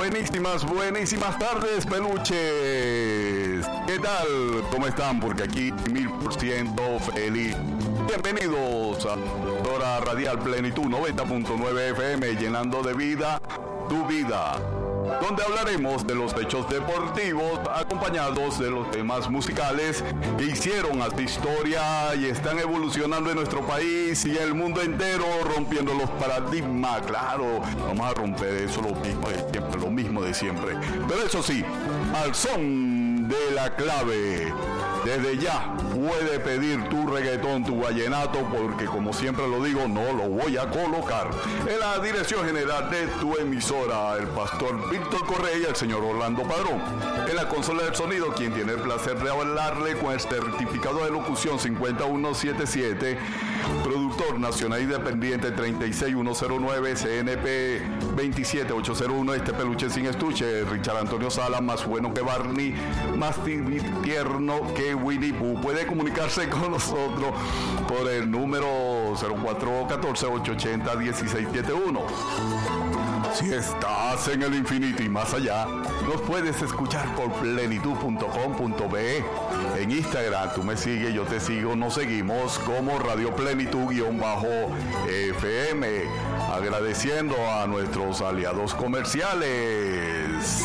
Buenísimas tardes, peluches. ¿Qué tal? ¿Cómo están? Porque aquí 1000% feliz. Bienvenidos a Hora Radial Plenitud 90.9 FM, llenando de vida tu vida, donde hablaremos de los hechos deportivos acompañados de los temas musicales que hicieron hasta historia y están evolucionando en nuestro país y en el mundo entero, rompiendo los paradigmas. Claro, vamos a romper eso, lo mismo de siempre, pero eso sí, al son de la clave. Desde ya puede pedir tu reggaetón, tu vallenato, porque como siempre lo digo, no lo voy a colocar. En la dirección general de tu emisora, el pastor Víctor Correa y el señor Orlando Padrón. En la consola del sonido, quien tiene el placer de hablarle con el certificado de locución 50177, productor nacional independiente 36109, CNP 27801, este peluche sin estuche, Richard Antonio Sala, más bueno que Barney, más tierno que Winnie Pooh. Puede comunicarse con nosotros por el número 0414-880-1671. Si estás en el infinito y más allá, nos puedes escuchar por plenitud.com.be. En Instagram tú me sigues, yo te sigo, nos seguimos como Radio Plenitud-FM. Agradeciendo a nuestros aliados comerciales.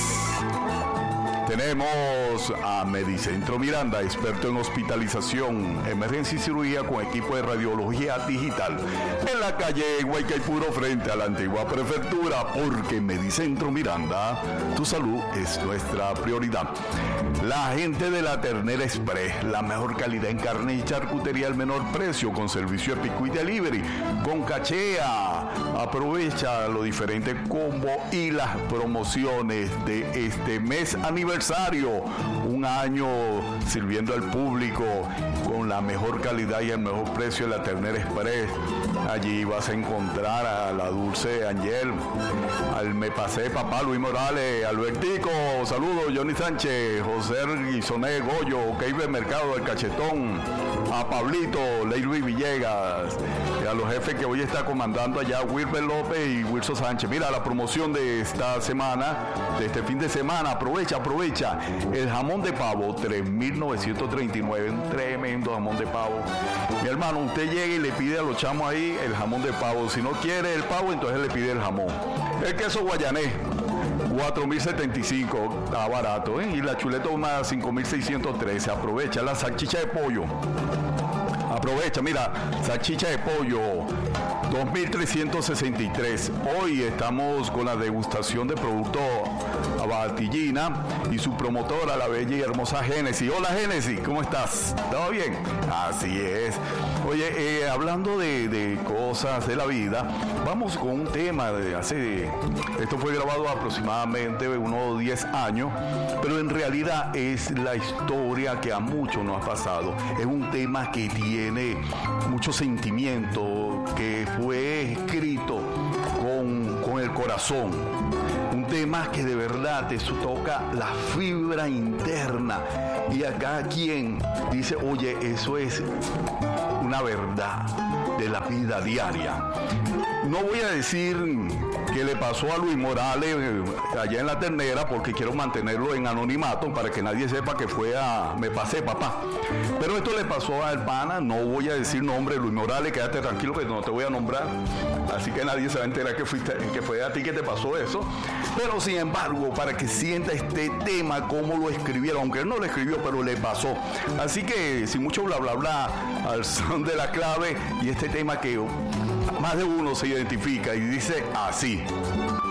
Tenemos a Medicentro Miranda, experto en hospitalización, emergencia y cirugía con equipo de radiología digital. En la calle Guaycaipuro, frente a la antigua prefectura, porque Medicentro Miranda, tu salud es nuestra prioridad. La gente de la Ternera Express, la mejor calidad en carne y charcutería al menor precio, con servicio de pico y delivery, con cachea. Aprovecha los diferentes combos y las promociones de este mes aniversario. Un año sirviendo al público con la mejor calidad y el mejor precio de la Ternera Express. Allí vas a encontrar a la Dulce Angel, al Me Pasé Papá Luis Morales, Albertico, saludos, Johnny Sánchez, José Guisoné Goyo, Keiber Mercado del Cachetón, a Pablito, Leirui Villegas, y a los jefes que hoy está comandando allá, Wilber López y Wilson Sánchez. Mira la promoción de esta semana, de este fin de semana, aprovecha. El jamón de pavo, 3.939, un tremendo jamón de pavo. Mi hermano, usted llega y le pide a los chamos ahí el jamón de pavo. Si no quiere el pavo, entonces le pide el jamón. El queso guayanés, 4.075, está barato, ¿eh? Y la chuleta más 5.613. Aprovecha la salchicha de pollo. Aprovecha, mira, salchicha de pollo, 2.363. Hoy estamos con la degustación de productos Abatillina y su promotora, la bella y hermosa Génesis. Hola Génesis, ¿cómo estás? ¿Todo bien? Así es. Oye, hablando de cosas de la vida, vamos con un tema esto fue grabado aproximadamente unos 10 años, pero en realidad es la historia que a muchos nos ha pasado. Es un tema que tiene mucho sentimiento, que fue escrito con el corazón. Un tema que de verdad te toca la fibra interna. Y acá quien dice, oye, eso es una verdad de la vida diaria. No voy a decir qué le pasó a Luis Morales allá en la Ternera, porque quiero mantenerlo en anonimato para que nadie sepa que fue a Me Pasé Papá. Pero esto le pasó al pana, no voy a decir nombre, Luis Morales, quédate tranquilo que no te voy a nombrar, así que nadie se va a enterar que fue a ti que te pasó eso. Pero sin embargo, para que sienta este tema, cómo lo escribieron, aunque él no lo escribió, pero le pasó. Así que sin mucho bla bla bla, al son de la clave, y este tema que más de uno se identifica y dice así.